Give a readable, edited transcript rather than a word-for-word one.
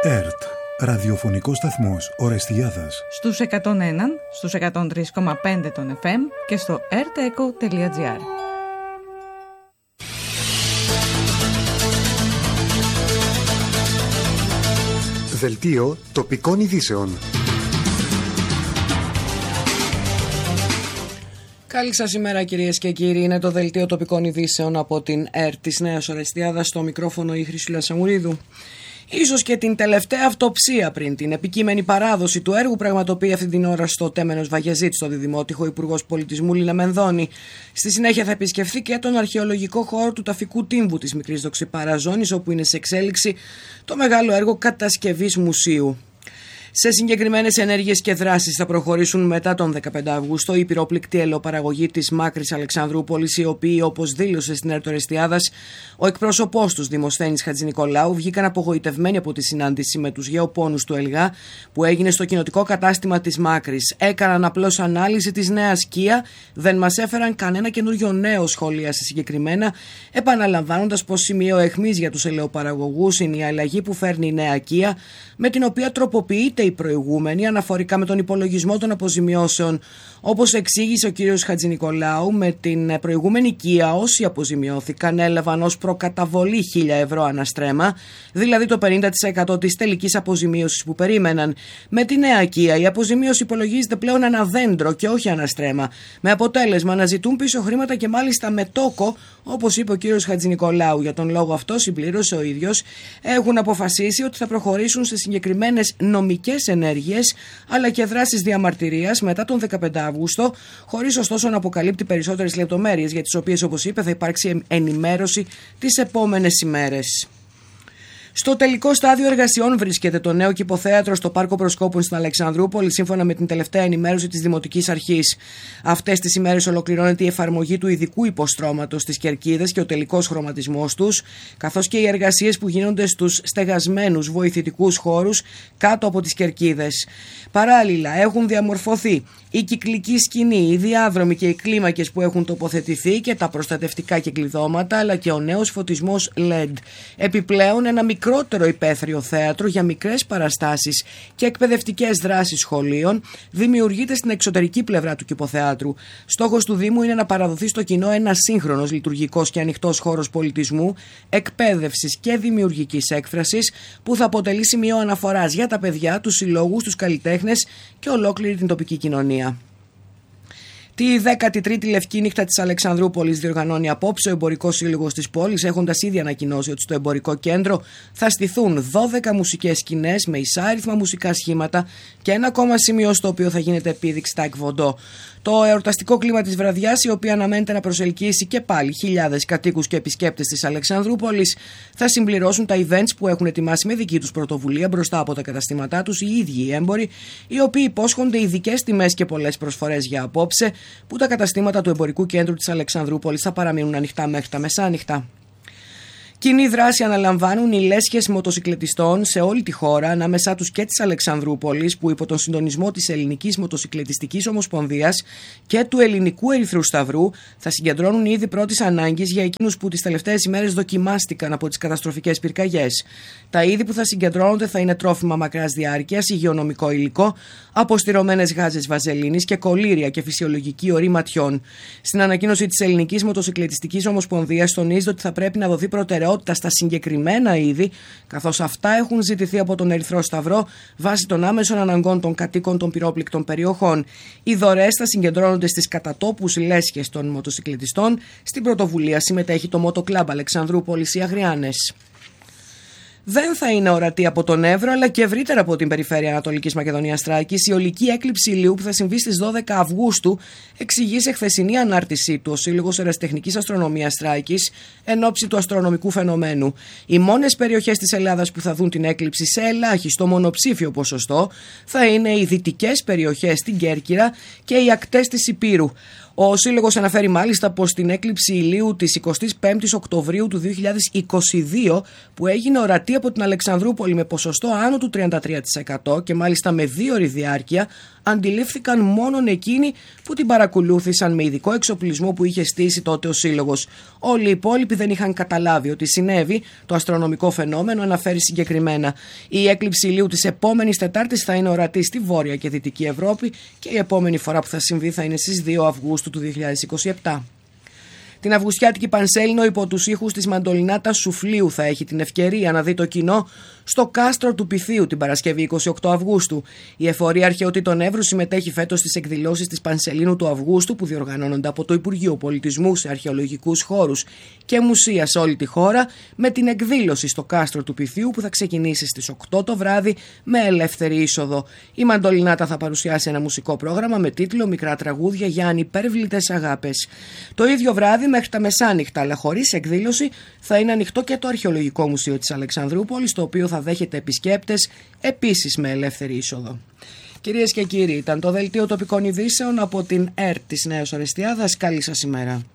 ΕΡΤ, ραδιοφωνικός σταθμός Ορεστιάδας. Στους 101, στους 103,5 των FM και στο rteco.gr. Δελτίο τοπικών ειδήσεων. Καλή σας ημέρα κυρίες και κύριοι, είναι το Δελτίο τοπικών ειδήσεων από την ΕΡΤ της Νέας Ορεστιάδας, στο μικρόφωνο η Χρυσούλα Σαμουρίδου. Ίσως και την τελευταία αυτοψία πριν την επικείμενη παράδοση του έργου πραγματοποιεί αυτή την ώρα στο Τέμενος Βαγεζίτ, στο Διδημότυχο, ο Υπουργός Πολιτισμού Λίνα Μενδώνη. Στη συνέχεια θα επισκεφθεί και τον αρχαιολογικό χώρο του Ταφικού Τύμβου της Μικρής Δοξυπαραζώνης, όπου είναι σε εξέλιξη το μεγάλο έργο κατασκευής μουσείου. Σε συγκεκριμένες ενέργειες και δράσεις θα προχωρήσουν μετά τον 15 Αυγούστο οι πυρόπληκτοι ελαιοπαραγωγοί της Μάκρης Αλεξανδρούπολης, οι οποίοι, όπως δήλωσε στην ΕΡΤ Ορεστιάδας ο εκπρόσωπός τους Δημοσθένης Χατζηνικολάου, βγήκαν απογοητευμένοι από τη συνάντηση με τους γεωπόνους του ΕΛΓΑ που έγινε στο κοινοτικό κατάστημα της Μάκρης. Έκαναν απλώς ανάλυση της νέας Kia, δεν μας έφεραν κανένα καινούριο νέο, σχολίασε συγκεκριμένα, επαναλαμβάνοντας πως σημείο αιχμής για τους ελαιοπαραγωγούς είναι η αλλαγή που φέρνει η νέα Kia, με την οποία τροποποιείται η προηγούμενη αναφορικά με τον υπολογισμό των αποζημιώσεων. Όπως εξήγησε ο κ. Χατζηνικολάου, με την προηγούμενη Kia όσοι αποζημιώθηκαν έλαβαν ως προκαταβολή 1.000 ευρώ αναστρέμα, δηλαδή το 50% της τελικής αποζημίωσης που περίμεναν. Με τη νέα Kia η αποζημίωση υπολογίζεται πλέον ανά δέντρο και όχι αναστρέμα, με αποτέλεσμα να ζητούν πίσω χρήματα και μάλιστα με τόκο, όπως είπε ο κ. Χατζηνικολάου. Για τον λόγο αυτό, συμπλήρωσε ο ίδιος, έχουν αποφασίσει ότι θα προχωρήσουν σε συγκεκριμένες νομικές ενέργειες αλλά και δράσεις διαμαρτυρίας μετά τον 15 Αύγουστο, χωρίς ωστόσο να αποκαλύπτει περισσότερες λεπτομέρειες, για τις οποίες, όπως είπε, θα υπάρξει ενημέρωση τις επόμενες ημέρες. Στο τελικό στάδιο εργασιών βρίσκεται το νέο κηποθέατρο στο Πάρκο Προσκόπων στην Αλεξανδρούπολη, σύμφωνα με την τελευταία ενημέρωση της Δημοτικής Αρχής. Αυτές τις ημέρες ολοκληρώνεται η εφαρμογή του ειδικού υποστρώματος στις κερκίδες και ο τελικός χρωματισμός τους, καθώς και οι εργασίες που γίνονται στους στεγασμένους βοηθητικούς χώρους κάτω από τις κερκίδες. Παράλληλα, έχουν διαμορφωθεί η κυκλική σκηνή, οι διάδρομοι και οι κλίμακες που έχουν τοποθετηθεί και τα προστατευτικά κυκλειδώματα, αλλά και ο νέος φωτισμός LED. Επιπλέον, ένα μικρότερο υπαίθριο θέατρο για μικρές παραστάσεις και εκπαιδευτικές δράσεις σχολείων δημιουργείται στην εξωτερική πλευρά του κηποθέατρου. Στόχος του Δήμου είναι να παραδοθεί στο κοινό ένας σύγχρονος, λειτουργικός και ανοιχτός χώρος πολιτισμού, εκπαίδευσης και δημιουργικής έκφρασης, που θα αποτελεί σημείο αναφοράς για τα παιδιά, τους συλλόγους, τους καλλιτέχνες και ολόκληρη την τοπική κοινωνία. Τη 13η Λευκή Νύχτα της Αλεξανδρούπολης διοργανώνει απόψε ο Εμπορικός Σύλλογος της πόλης, έχοντας ήδη ανακοινώσει ότι στο εμπορικό κέντρο θα στηθούν 12 μουσικές σκηνές με εισάριθμα μουσικά σχήματα και ένα ακόμα σημείο στο οποίο θα γίνεται επίδειξη τάικβοντό. Το εορταστικό κλίμα της βραδιάς, η οποία αναμένεται να προσελκύσει και πάλι χιλιάδες κατοίκους και επισκέπτες της Αλεξανδρούπολης, θα συμπληρώσουν τα events που έχουν ετοιμάσει με δική τους πρωτοβουλία μπροστά από τα καταστήματά τους οι ίδιοι οι έμποροι, οι οποίοι υπόσχονται ειδικές τιμές και πολλές προσφορές για απόψε, που τα καταστήματα του εμπορικού κέντρου της Αλεξανδρούπολης θα παραμείνουν ανοιχτά μέχρι τα μεσάνυχτα. Κοινή δράση αναλαμβάνουν οι λέσχες μοτοσυκλετιστών σε όλη τη χώρα, ανάμεσά τους και της Αλεξανδρούπολης, που υπό τον συντονισμό της Ελληνικής Μοτοσυκλετιστικής Ομοσπονδίας και του Ελληνικού Ερυθρού Σταυρού θα συγκεντρώνουν ήδη πρώτης ανάγκης για εκείνους που τις τελευταίες ημέρες δοκιμάστηκαν από τις καταστροφικές πυρκαγιές. Τα είδη που θα συγκεντρώνονται θα είναι τρόφιμα μακράς διάρκειας, υγειονομικό υλικό, αποστηρωμένες γάζες βαζελίνης και κολλήρια και φυσιολογική ορή ματιών. Στην ανακοίνωση της Ελληνικής Μοτοσυκλετιστικής Ομοσπονδίας τονίζεται ότι θα πρέπει να δοθεί προτεραιότητα στα συγκεκριμένα είδη, καθώς αυτά έχουν ζητηθεί από τον Ερυθρό Σταυρό βάσει των άμεσων αναγκών των κατοίκων των πυρόπληκτων περιοχών. Οι δωρεές θα συγκεντρώνονται στις κατατόπους λέσχες των μοτοσυκλετιστών. Στην πρωτοβουλία συμμετέχει το Moto Club Αλεξανδρούπολης οι Αγριάνες. Δεν θα είναι ορατή από τον Εύρο αλλά και ευρύτερα από την περιφέρεια Ανατολικής Μακεδονίας Θράκης η ολική έκλειψη ηλίου που θα συμβεί στις 12 Αυγούστου, εξηγεί σε χθεσινή ανάρτησή του ο Σύλλογος Ερασιτεχνικής Αστρονομίας Θράκης εν ώψη του αστρονομικού φαινομένου. Οι μόνες περιοχές της Ελλάδας που θα δουν την έκλειψη σε ελάχιστο μονοψήφιο ποσοστό θα είναι οι δυτικές περιοχές στην Κέρκυρα και οι ακτές της Ηπείρου. Ο Σύλλογος αναφέρει μάλιστα πως την έκλειψη ηλίου της 25ης Οκτωβρίου του 2022, που έγινε ορατή από την Αλεξανδρούπολη με ποσοστό άνω του 33% και μάλιστα με 2 ώρη διάρκεια, αντιλήφθηκαν μόνον εκείνοι που την παρακολούθησαν με ειδικό εξοπλισμό που είχε στήσει τότε ο Σύλλογος. Όλοι οι υπόλοιποι δεν είχαν καταλάβει ότι συνέβη το αστρονομικό φαινόμενο, αναφέρει συγκεκριμένα. Η έκλειψη ηλίου της επόμενης Τετάρτης θα είναι ορατή στη Βόρεια και Δυτική Ευρώπη και η επόμενη φορά που θα συμβεί θα είναι στις 2 Αυγούστου του 2027. Την Αυγουστιάτικη Πανσέλινο υπό τους ήχους της μαντολινάτας Σουφλίου θα έχει την ευκαιρία να δει το κοινό στο κάστρο του Πυθίου την Παρασκευή 28 Αυγούστου. Η Εφορία Αρχαιοτήτων Εύρου συμμετέχει φέτος στις εκδηλώσεις της Πανσελίνου του Αυγούστου που διοργανώνονται από το Υπουργείο Πολιτισμού σε αρχαιολογικούς χώρους και μουσεία σε όλη τη χώρα, με την εκδήλωση στο κάστρο του Πυθίου που θα ξεκινήσει στις 8 το βράδυ με ελεύθερη είσοδο. Η μαντολινάτα θα παρουσιάσει ένα μουσικό πρόγραμμα με τίτλο «Μικρά τραγούδια για ανυπέρβλητες αγάπες». Το ίδιο βράδυ μέχρι τα μεσάνυχτα, αλλά χωρίς εκδήλωση, θα είναι ανοιχτό και το Αρχαιολογικό Μουσείο της Αλεξανδρούπολης, το οποίο θα δέχεται επισκέπτες επίσης με ελεύθερη είσοδο. Κυρίες και κύριοι, ήταν το Δελτίο Τοπικών Ειδήσεων από την ΕΡΤ της Νέας Ορεστιάδας. Καλή σας ημέρα.